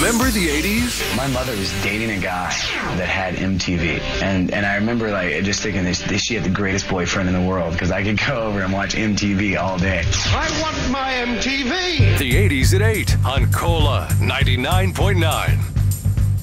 Remember the 80s? My mother was dating a guy that had MTV. And I remember just thinking she had the greatest boyfriend in the world because I could go over and watch MTV all day. I want my MTV! The 80s at 8 on Cola 99.9.